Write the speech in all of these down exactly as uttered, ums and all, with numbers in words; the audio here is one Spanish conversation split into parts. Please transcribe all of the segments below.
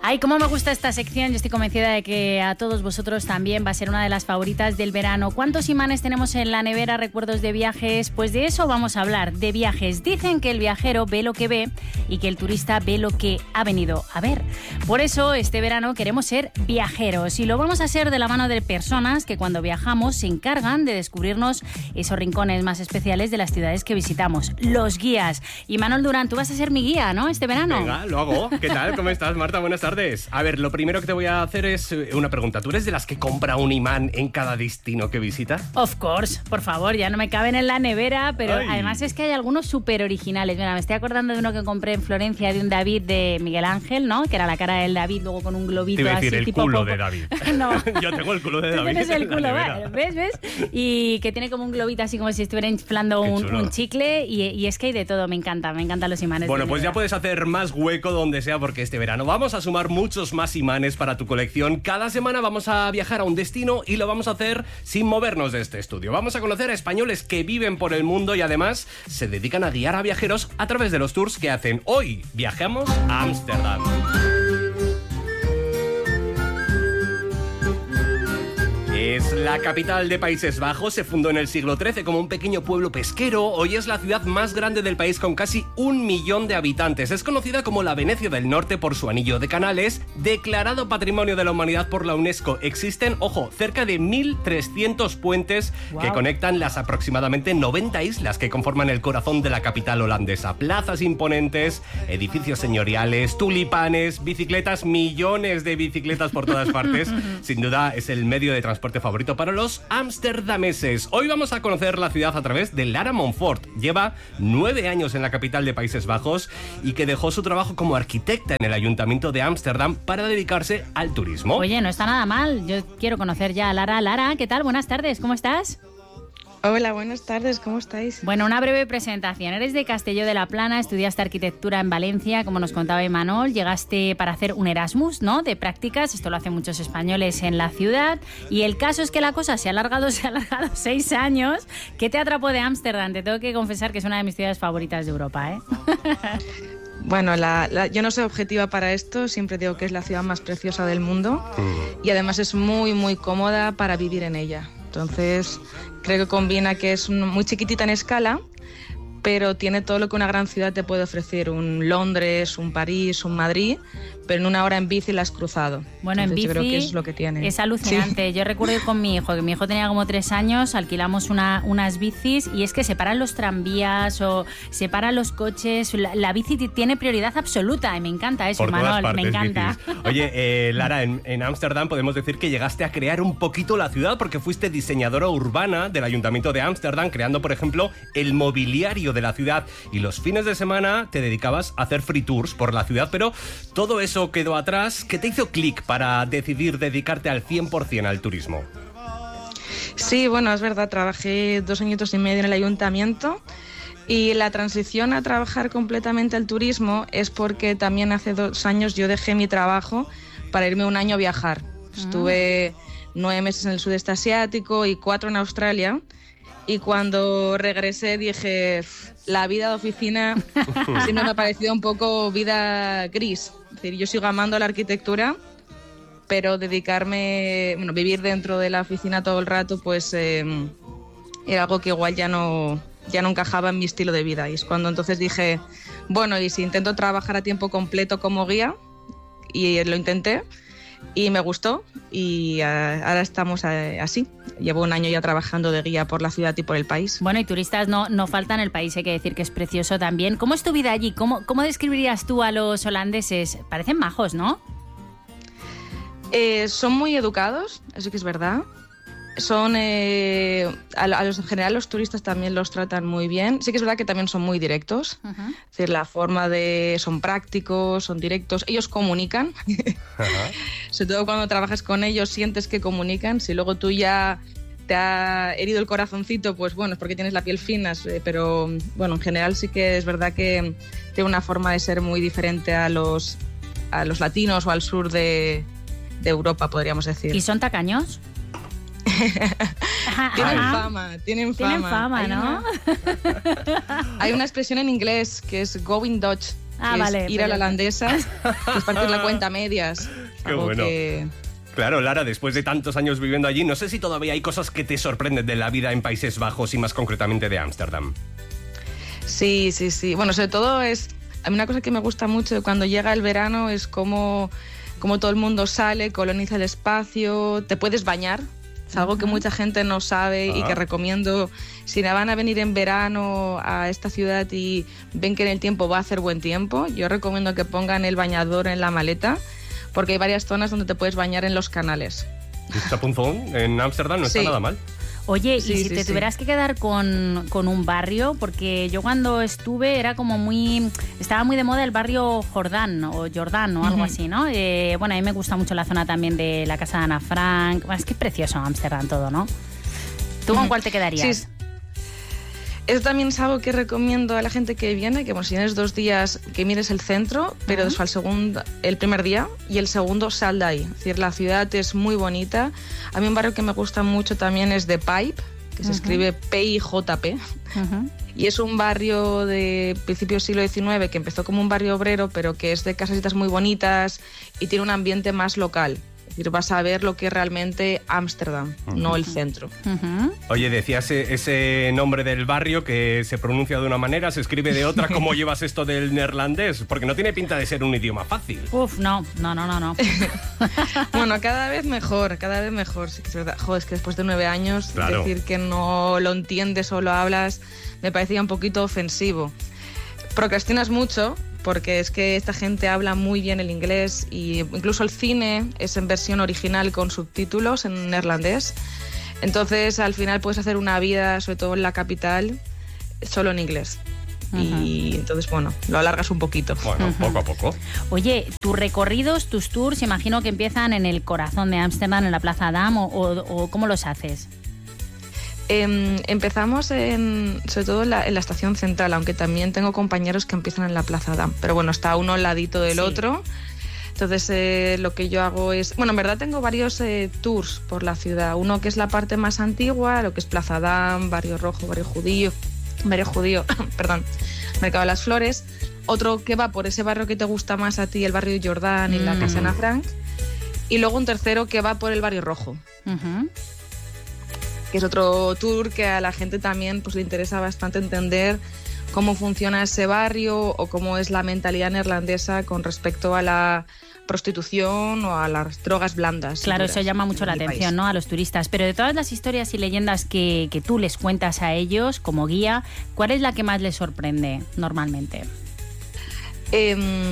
Ay, cómo me gusta esta sección. Yo estoy convencida de que a todos vosotros también va a ser una de las favoritas del verano. ¿Cuántos imanes tenemos en la nevera? ¿Recuerdos de viajes? Pues de eso vamos a hablar, de viajes. Dicen que el viajero ve lo que ve y que el turista ve lo que ha venido a ver. Por eso este verano queremos ser viajeros y lo vamos a hacer de la mano de personas que cuando viajamos se encargan de descubrirnos esos rincones más especiales de las ciudades que visitamos, los guías. Y Manuel Durán, tú vas a ser mi guía, ¿no? Este verano. Venga, lo hago. ¿Qué tal? ¿Cómo estás, Marta? Buenas tardes. A ver, lo primero que te voy a hacer es una pregunta. ¿Tú eres de las que compra un imán en cada destino que visita? Of course, por favor, ya no me caben en la nevera, pero Ay. además es que hay algunos súper originales. Mira, me estoy acordando de uno que compré en Florencia, de un David de Miguel Ángel, ¿no? Que era la cara del David, luego con un globito así. Te iba a decir así, el tipo culo poco. de David. No. Yo tengo el culo de David. Tienes el culo, ¿vale? ¿Ves? ¿Ves? Y que tiene como un globito así como si estuviera inflando un, un chicle y, y es que hay de todo, me encanta, me encantan los imanes. Bueno, pues ya puedes hacer más hueco donde sea porque este verano vamos a sumar muchos más imanes para tu colección. Cada semana vamos a viajar a un destino y lo vamos a hacer sin movernos de este estudio. Vamos a conocer a españoles que viven por el mundo y además se dedican a guiar a viajeros a través de los tours que hacen. Hoy viajamos a Ámsterdam. Es la capital de Países Bajos, se fundó en el siglo trece como un pequeño pueblo pesquero. Hoy es la ciudad más grande del país con casi un millón de habitantes. Es conocida como la Venecia del Norte por su anillo de canales, declarado Patrimonio de la Humanidad por la UNESCO. Existen, ojo, cerca de mil trescientos puentes wow. que conectan las aproximadamente noventa islas que conforman el corazón de la capital holandesa. Plazas imponentes, edificios señoriales, tulipanes, bicicletas, millones de bicicletas por todas partes. Sin duda es el medio de transporte favorito para los amsterdameses. Hoy vamos a conocer la ciudad a través de Lara Montfort. Lleva nueve años en la capital de Países Bajos y que dejó su trabajo como arquitecta en el Ayuntamiento de Ámsterdam para dedicarse al turismo. Oye, no está nada mal. Yo quiero conocer ya a Lara. Lara, ¿qué tal? Buenas tardes, ¿cómo estás? Hola, buenas tardes, ¿cómo estáis? Bueno, una breve presentación. Eres de Castelló de la Plana, estudiaste arquitectura en Valencia, como nos contaba Imanol, llegaste para hacer un Erasmus, ¿no?, de prácticas, esto lo hacen muchos españoles en la ciudad, y el caso es que la cosa se ha alargado, se ha alargado seis años. ¿Qué te atrapó de Ámsterdam? Te tengo que confesar que es una de mis ciudades favoritas de Europa, ¿eh? Bueno, la, la, yo no soy objetiva para esto, siempre digo que es la ciudad más preciosa del mundo y además es muy, muy cómoda para vivir en ella. Entonces, creo que combina que es muy chiquitita en escala, pero tiene todo lo que una gran ciudad te puede ofrecer, un Londres, un París, un Madrid, pero en una hora en bici la has cruzado. Bueno, Entonces, en bici yo creo que eso es lo que tiene. Es alucinante. Sí. Yo recuerdo ir con mi hijo, que mi hijo tenía como tres años, alquilamos una, unas bicis y es que separan los tranvías o separan los coches. La, la bici tiene prioridad absoluta y me encanta eso, Manuel, me encanta. Bicis. Oye, eh, Lara, en Ámsterdam podemos decir que llegaste a crear un poquito la ciudad porque fuiste diseñadora urbana del Ayuntamiento de Ámsterdam, creando, por ejemplo, el mobiliario de la ciudad y los fines de semana te dedicabas a hacer free tours por la ciudad, pero todo eso quedó atrás. ¿Qué te hizo clic para decidir dedicarte al cien por ciento al turismo? Sí, bueno, es verdad, trabajé dos añitos y medio en el ayuntamiento y la transición a trabajar completamente al turismo es porque también hace dos años yo dejé mi trabajo para irme un año a viajar. Ah. Estuve nueve meses en el sudeste asiático y cuatro en Australia. Y cuando regresé dije, la vida de oficina siempre me ha parecido un poco vida gris. Es decir, yo sigo amando la arquitectura, pero dedicarme, bueno, vivir dentro de la oficina todo el rato, pues eh, era algo que igual ya no, ya no encajaba en mi estilo de vida. Y es cuando entonces dije, bueno, y si intento trabajar a tiempo completo como guía, y lo intenté, y me gustó, y ahora estamos así. Llevo un año ya trabajando de guía por la ciudad y por el país. Bueno, y turistas no, no faltan en el país, hay que decir que es precioso también. ¿Cómo es tu vida allí? ¿Cómo, cómo describirías tú a los holandeses? Parecen majos, ¿no? Eh, son muy educados, eso que es verdad. Son, eh, a, a los, en general los turistas también los tratan muy bien. Sí que es verdad que también son muy directos. Uh-huh. Es decir, la forma de... son prácticos, son directos. Ellos comunican. Uh-huh. Sobre todo cuando trabajas con ellos sientes que comunican. Si luego tú ya te ha herido el corazoncito, pues bueno, es porque tienes la piel fina. Pero bueno, en general sí que es verdad que tiene una forma de ser muy diferente a los, a los latinos o al sur de, de Europa, podríamos decir. ¿Y son tacaños? tienen fama, tienen fama. Tienen fama, hay ¿no? Una, hay una expresión en inglés que es going Dutch, Ah, que vale, es ir a la holandesa, que es partir la cuenta a medias. Qué algo bueno. que... Claro, Lara, después de tantos años viviendo allí, no sé si todavía hay cosas que te sorprenden de la vida en Países Bajos y más concretamente de Ámsterdam. Sí, sí, sí. Bueno, sobre todo es... A mí una cosa que me gusta mucho cuando llega el verano es cómo, cómo todo el mundo sale, coloniza el espacio, te puedes bañar. Es algo uh-huh. que mucha gente no sabe uh-huh. y que recomiendo. Si van a venir en verano a esta ciudad y ven que en el tiempo va a hacer buen tiempo, yo recomiendo que pongan el bañador en la maleta, porque hay varias zonas donde te puedes bañar en los canales. Chapunzón, en Ámsterdam no sí. está nada mal. Oye, sí, y si sí, te sí. tuvieras que quedar con, con un barrio, porque yo cuando estuve era como muy... Estaba muy de moda el barrio Jordán o Jordán o algo uh-huh. así, ¿no? Eh, bueno, a mí me gusta mucho la zona también de la casa de Ana Frank. Bueno, es que es precioso Ámsterdam todo, ¿no? ¿Tú con uh-huh. cuál te quedarías? Sí. Eso también es algo que recomiendo a la gente que viene, que bueno, si tienes dos días, que mires el centro, pero uh-huh. el, segundo, el primer día y el segundo sal de ahí. Es decir, la ciudad es muy bonita. A mí un barrio que me gusta mucho también es The Pipe, que se uh-huh. escribe P I J P. Uh-huh. Y es un barrio de principios del siglo diecinueve que empezó como un barrio obrero, pero que es de casasitas muy bonitas y tiene un ambiente más local. Es decir, vas a ver lo que es realmente Ámsterdam, uh-huh. no el centro. Uh-huh. Oye, decías ese nombre del barrio que se pronuncia de una manera, se escribe de otra. ¿Cómo llevas esto del neerlandés? Porque no tiene pinta de ser un idioma fácil. Uf, no, no, no, no. no. Bueno, cada vez mejor, cada vez mejor. Sí que es verdad. Joder, es que después de nueve años, claro. decir que no lo entiendes o lo hablas me parecía un poquito ofensivo. Procrastinas mucho, porque es que esta gente habla muy bien el inglés y incluso el cine es en versión original con subtítulos en neerlandés. Entonces, al final puedes hacer una vida, sobre todo en la capital, solo en inglés. Uh-huh. Y entonces, bueno, lo alargas un poquito. Bueno, uh-huh. poco a poco. Oye, tus recorridos, tus tours, imagino que empiezan en el corazón de Ámsterdam, en la Plaza Dam, o, o, o ¿cómo los haces? Eh, empezamos en, sobre todo en la, en la estación central, aunque también tengo compañeros que empiezan en la Plaza Dam, pero bueno, está uno al ladito del sí. otro. Entonces eh, lo que yo hago es, bueno, en verdad tengo varios eh, tours por la ciudad, uno que es la parte más antigua, lo que es Plaza Dam, Barrio Rojo, Barrio Judío, Barrio Judío, perdón, Mercado de las Flores, otro que va por ese barrio que te gusta más a ti, el barrio Jordán y mm. la Casa Ana Frank, y luego un tercero que va por el Barrio Rojo. Uh-huh. Que es otro tour que a la gente también pues, le interesa bastante entender cómo funciona ese barrio o cómo es la mentalidad neerlandesa con respecto a la prostitución o a las drogas blandas. Claro, eso llama mucho la atención, país. ¿no? A los turistas. Pero de todas las historias y leyendas que, que tú les cuentas a ellos como guía, ¿cuál es la que más les sorprende normalmente? Eh,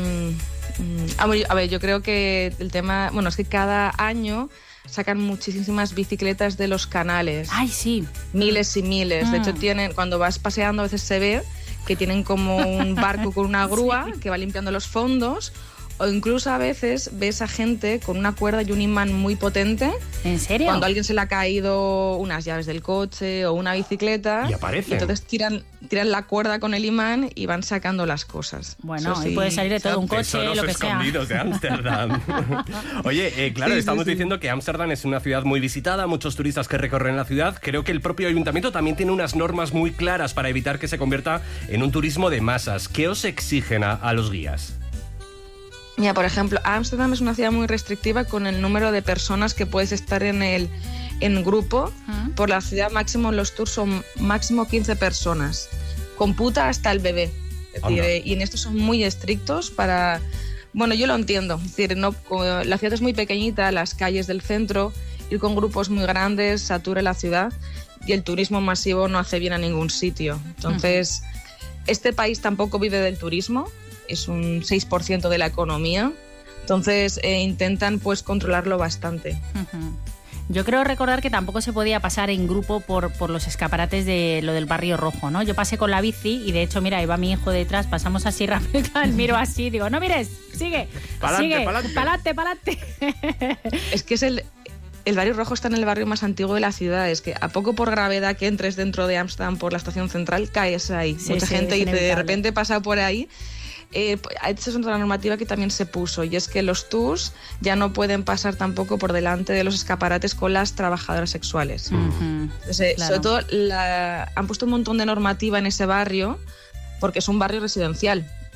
a ver, yo creo que el tema... Bueno, es que cada año sacan muchísimas bicicletas de los canales. ¡Ay, sí! Miles y miles. Mm. De hecho, tienen, cuando vas paseando a veces se ve que tienen como un barco con una grúa sí. que va limpiando los fondos, o incluso a veces ves a gente con una cuerda y un imán muy potente. ¿En serio? Cuando a alguien se le ha caído unas llaves del coche o una bicicleta. Y aparecen. Entonces tiran, tiran la cuerda con el imán y van sacando las cosas. Bueno, Eso sí. y puede salir de todo un coche, lo que sea. Escondidos de Ámsterdam. Oye, eh, claro, sí, estamos sí, diciendo sí. que Ámsterdam es una ciudad muy visitada, muchos turistas que recorren la ciudad. Creo que el propio ayuntamiento también tiene unas normas muy claras para evitar que se convierta en un turismo de masas. ¿Qué os exigen a, a los guías? Mira, por ejemplo, Ámsterdam es una ciudad muy restrictiva con el número de personas que puedes estar en el en grupo. Uh-huh. Por la ciudad máximo los tours son máximo quince personas, computa hasta el bebé. Es decir, eh, y en esto son muy estrictos para... Bueno, yo lo entiendo. Es decir, no, la ciudad es muy pequeñita, las calles del centro, ir con grupos muy grandes satura la ciudad y el turismo masivo no hace bien a ningún sitio. Entonces, uh-huh. este país tampoco vive del turismo. Es un seis por ciento de la economía, entonces eh, intentan pues controlarlo bastante. Uh-huh. Yo creo recordar que tampoco se podía pasar en grupo por, por los escaparates de lo del Barrio Rojo, ¿no? Yo pasé con la bici y de hecho, mira, iba mi hijo detrás, pasamos así rápido, miro así, digo, no mires, sigue, pa'lante, sigue, pa'lante, pa'lante, pa'lante. Es que es el... El Barrio Rojo está en el barrio más antiguo de la ciudad. Es que a poco por gravedad que entres dentro de Ámsterdam por la estación central, caes ahí. Sí, Mucha sí, gente dice, de repente pasa por ahí. Eh, esa es otra normativa que también se puso, y es que los tours ya no pueden pasar tampoco por delante de los escaparates con las trabajadoras sexuales. Uh-huh. Entonces, claro. Sobre todo la, han puesto un montón de normativa en ese barrio porque es un barrio residencial.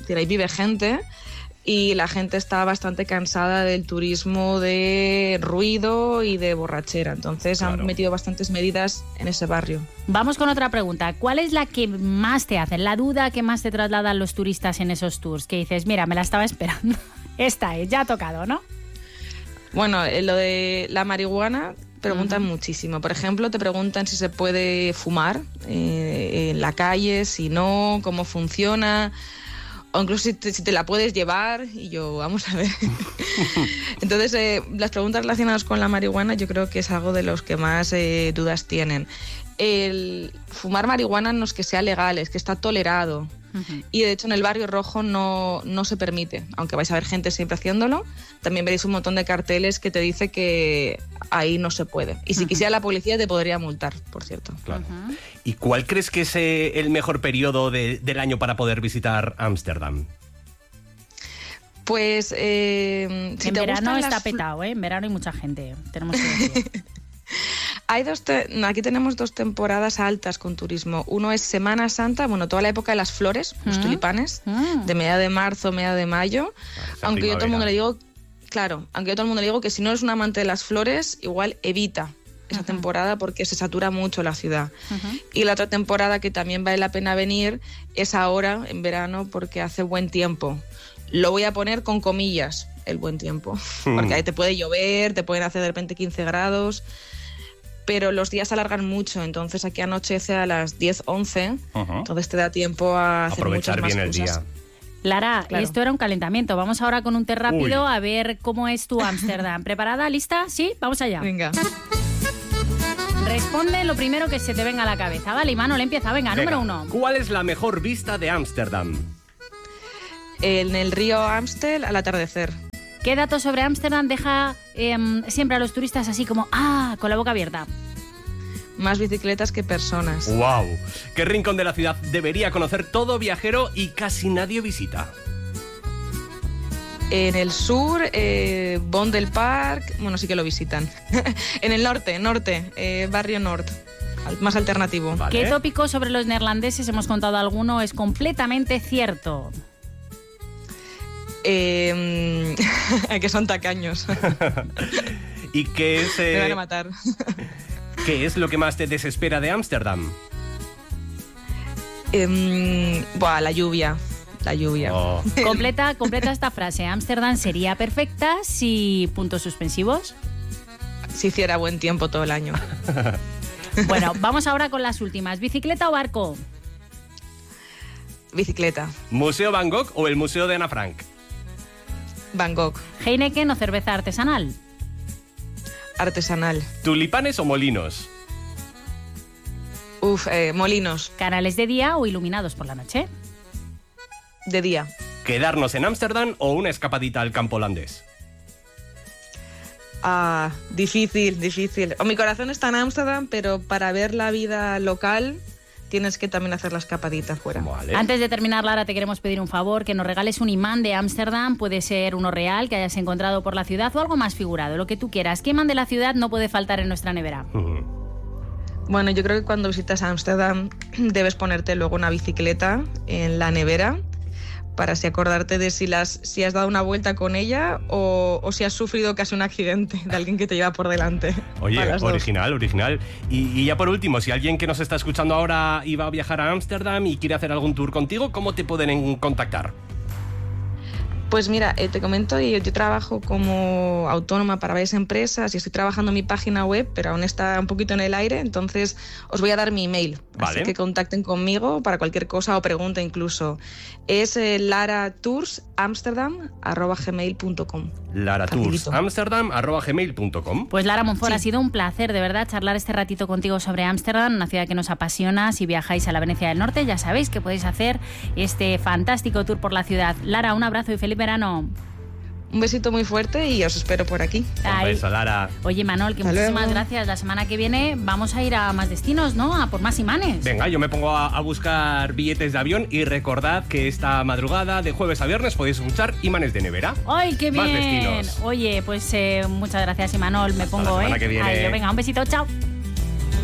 Es decir, ahí vive gente y la gente está bastante cansada del turismo de ruido y de borrachera. Entonces claro. han metido bastantes medidas en ese barrio. Vamos con otra pregunta. ¿Cuál es la que más te hacen, la duda que más te trasladan los turistas en esos tours? Que dices, mira, me la estaba esperando. Esta es, ya ha tocado, ¿no? Bueno, lo de la marihuana preguntan uh-huh. muchísimo. Por ejemplo, te preguntan si se puede fumar eh, en la calle, si no, cómo funciona... O incluso si te, si te la puedes llevar, y yo, vamos a ver. Entonces, eh, las preguntas relacionadas con la marihuana yo creo que es algo de los que más eh, dudas tienen. El fumar marihuana no es que sea legal, es que está tolerado. Uh-huh. Y de hecho en el barrio rojo no, no se permite, aunque vais a ver gente siempre haciéndolo. También veréis un montón de carteles que te dice que ahí no se puede. Y si uh-huh. quisiera la policía te podría multar, por cierto. Claro. Uh-huh. ¿Y cuál crees que es eh, el mejor periodo de, del año para poder visitar Ámsterdam? Pues eh, si en te verano está las... petado, ¿eh? En verano hay mucha gente, tenemos que decir. Hay dos te- aquí tenemos dos temporadas altas con turismo. Uno es Semana Santa, bueno, toda la época de las flores, los mm. tulipanes, mm. de media de marzo, media de mayo. Esa aunque primavera. Yo a todo el mundo le digo, claro, aunque yo a todo el mundo le digo que si no eres un amante de las flores, igual evita esa uh-huh. temporada porque se satura mucho la ciudad. Uh-huh. Y la otra temporada que también vale la pena venir es ahora, en verano, porque hace buen tiempo. Lo voy a poner con comillas, el buen tiempo, mm. porque ahí te puede llover, te pueden hacer de repente quince grados... pero los días se alargan mucho, entonces aquí anochece a las diez, once, uh-huh. entonces te da tiempo a hacer aprovechar muchas más bien cosas. El día. Lara, claro. Esto era un calentamiento. Vamos ahora con un té rápido Uy. A ver cómo es tu Ámsterdam. ¿Preparada? ¿Lista? ¿Sí? Vamos allá. Venga. Responde lo primero que se te venga a la cabeza. Vale, Imanol, empieza. Venga, Venga, número uno. ¿Cuál es la mejor vista de Ámsterdam? En el río Amstel al atardecer. ¿Qué dato sobre Ámsterdam deja eh, siempre a los turistas así como, ah, con la boca abierta? Más bicicletas que personas. ¡Wow! ¿Qué rincón de la ciudad debería conocer todo viajero y casi nadie visita? En el sur, eh, Vondel Park, bueno, sí que lo visitan. En el norte, norte, eh, barrio norte, más alternativo. Vale. ¿Qué tópico sobre los neerlandeses, hemos contado alguno, es completamente cierto? Eh, que son tacaños. ¿Y qué es...? Eh... Me van a matar. ¿Qué es lo que más te desespera de Ámsterdam? Eh, buah, la lluvia. La lluvia. Oh. Completa, completa esta frase. Ámsterdam sería perfecta si... puntos suspensivos. Si hiciera buen tiempo todo el año. Bueno, vamos ahora con las últimas. ¿Bicicleta o barco? Bicicleta. ¿Museo Van Gogh o el Museo de Ana Frank? Van Gogh. ¿Heineken o cerveza artesanal? Artesanal. ¿Tulipanes o molinos? Uf, eh, molinos. ¿Canales de día o iluminados por la noche? De día. ¿Quedarnos en Ámsterdam o una escapadita al campo holandés? Ah, difícil, difícil. O mi corazón está en Ámsterdam, pero para ver la vida local tienes que también hacer la escapadita fuera. Vale. Antes de terminar, Lara, te queremos pedir un favor, que nos regales un imán de Ámsterdam. Puede ser uno real que hayas encontrado por la ciudad o algo más figurado, lo que tú quieras. ¿Qué imán de la ciudad no puede faltar en nuestra nevera? Uh-huh. Bueno, yo creo que cuando visitas Ámsterdam debes ponerte luego una bicicleta en la nevera para así acordarte de si, las, si has dado una vuelta con ella o, o si has sufrido casi un accidente de alguien que te lleva por delante. Oye, original, original. Y, y ya por último, si alguien que nos está escuchando ahora iba a viajar a Ámsterdam y quiere hacer algún tour contigo, ¿cómo te pueden contactar? Pues mira, eh, te comento, yo, yo trabajo como autónoma para varias empresas y estoy trabajando en mi página web, pero aún está un poquito en el aire, entonces os voy a dar mi email. Vale. Así que contacten conmigo para cualquier cosa o pregunta incluso. Es eh, laratoursamsterdam arroba gmail punto com. laratoursamsterdam arroba gmail punto com. Pues Lara Monfort, Sí. ha sido un placer, de verdad, charlar este ratito contigo sobre Ámsterdam, una ciudad que nos apasiona. Si viajáis a la Venecia del Norte, ya sabéis que podéis hacer este fantástico tour por la ciudad. Lara, un abrazo y feliz verano. Un besito muy fuerte y os espero por aquí. Un beso, Lara. Oye, Manol, que Hasta muchísimas luego. gracias. La semana que viene vamos a ir a más destinos, ¿no? A por más imanes. Venga, yo me pongo a, a buscar billetes de avión y recordad que esta madrugada de jueves a viernes podéis escuchar Imanes de Nevera. ¡Ay, qué Más bien! destinos. Oye, pues eh, muchas gracias, Imanol. Me Hasta la pongo, semana ¿eh? que viene. Ay, venga, un besito, chao.